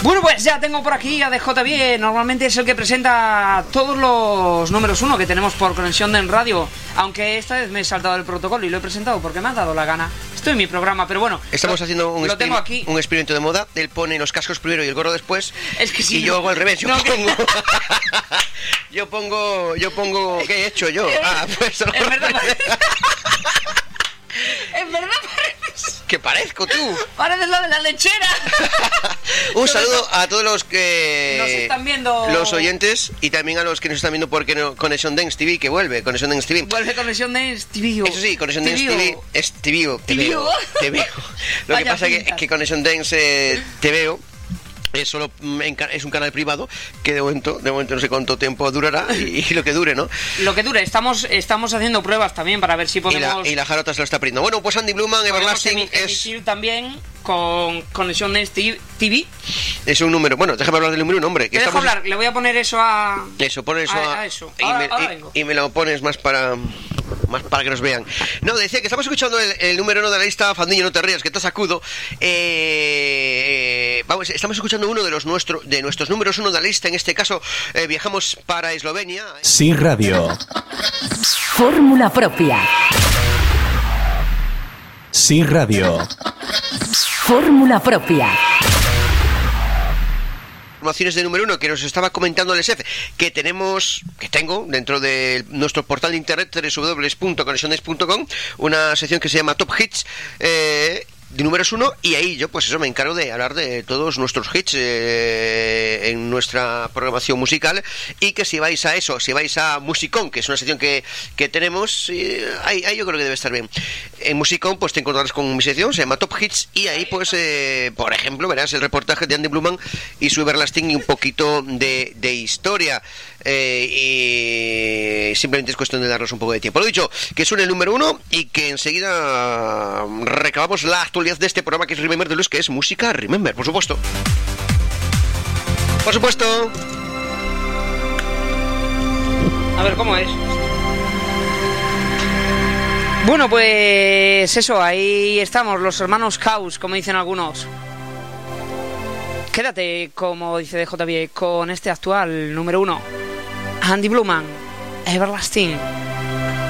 Bueno, pues ya tengo por aquí a DJB. Normalmente es el que presenta todos los números uno que tenemos por Conexión en Radio. Aunque esta vez me he saltado el protocolo y lo he presentado porque me ha dado la gana. Estoy en mi programa, pero bueno. Estamos haciendo un experimento de moda. Él pone los cascos primero y el gorro después. Es que si y yo hago al revés. Yo pongo... ¿Qué he hecho yo? Pues... Es verdad. Es verdad. ¿Qué parezco tú? Pareces lo de la lechera. Un saludo a todos los que nos están viendo, los oyentes, y también a los que nos están viendo por Conexión Dance TV, que vuelve Conexión Dance TV. Vuelve Conexión Dance TV. Eso sí, Conexión Dance TV es TV. Te veo. Lo que pasa es que Conexión Dance te veo. Es un canal privado que de momento no sé cuánto tiempo durará y lo que dure, ¿no? Lo que dure, estamos haciendo pruebas también para ver si podemos... Y la jarota se lo está aprendiendo. Bueno, pues Andy Bluman, Everlasting es... también con Conexión Dance TV. Es un número... Bueno, déjame hablar del número un hombre. Que dejo hablar, le voy a poner eso a... Eso, pon eso a eso. Y me lo pones más para que nos vean. No, decía que estamos escuchando el número uno de la lista. Fandiño, no te rías, que te sacudo. Vamos, estamos escuchando uno de nuestros números uno de la lista. En este caso, viajamos para Eslovenia. Sí, radio. Fórmula propia. Sí, radio. Fórmula propia. Informaciones de número uno que nos estaba comentando el SF que tengo dentro de nuestro portal de internet www.conexiones.com una sección que se llama Top Hits de números uno, y ahí yo pues eso me encargo de hablar de todos nuestros hits en nuestra programación musical, y que si vais a Musicón, que es una sección que tenemos, ahí yo creo que debe estar bien. En Musicón pues te encontrarás con mi sección, se llama Top Hits, y ahí pues por ejemplo verás el reportaje de Andy Bluman y su Everlasting y un poquito de historia, y simplemente es cuestión de darnos un poco de tiempo. Lo dicho, que suene el número uno y que enseguida recabamos la actualidad de este programa, que es Remember de Luz, que es música Remember, por supuesto. Por supuesto. A ver, ¿cómo es? Bueno, pues eso, ahí estamos, los hermanos House, como dicen algunos. Quédate, como dice DJB, con este actual número uno, Andy Bluman, Everlasting.